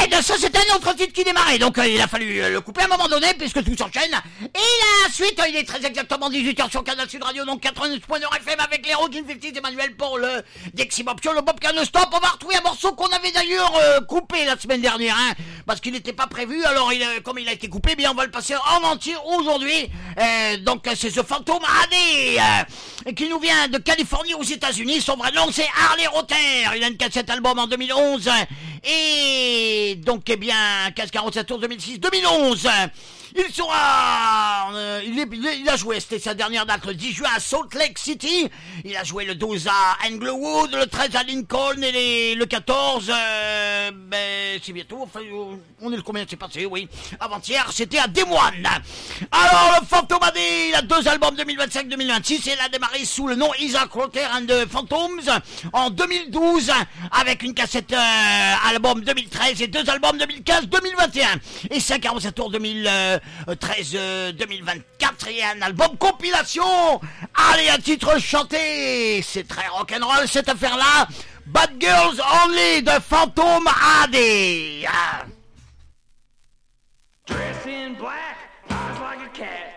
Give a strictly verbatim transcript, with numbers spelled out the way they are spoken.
Red, ça c'était un autre titre qui démarrait, donc euh, il a fallu euh, le couper à un moment donné, puisque tout s'enchaîne. Et la suite, euh, il est très exactement dix-huit heures sur Canal Sud Radio, donc quatre-vingt-neuf point neuf F M avec les Rockin' cinquante, Emmanuel pour le Dixie Bob Show, le Bob Can Stop. On va retrouver un morceau qu'on avait d'ailleurs euh, coupé la semaine dernière, hein, parce qu'il n'était pas prévu, alors il, euh, comme il a été coupé, bien on va le passer en entier aujourd'hui. Euh, donc euh, c'est ce fantôme A D, euh, qui nous vient de Californie aux États-Unis. Son vrai nom c'est Harley Rotter. Il a une cassette album en deux mille onze, et donc eh bien quinze quarante-sept tours deux mille six deux mille onze. Il sera, euh, il, est, il a joué, c'était sa dernière date, le dix juin à Salt Lake City. Il a joué le douze à Englewood, le treize à Lincoln et les, le quatorze, euh, ben, c'est bientôt, enfin, on est le combien c'est passé, oui. Avant-hier, c'était à Des Moines. Alors, le Phantom A D, il a deux albums deux mille vingt-cinq deux mille vingt-six, et il a démarré sous le nom Isaac Rotter and the Phantoms en deux mille douze, avec une cassette euh, album deux mille treize et deux albums deux mille quinze deux mille vingt et un. Et cinq quarante-sept tours deux mille treize deux mille vingt-quatre, et un album compilation. Allez, un titre chanté, c'est très rock'n'roll cette affaire-là. Bad Girls Only de Phantom A D. Ah. Dress in black, eyes like a cat.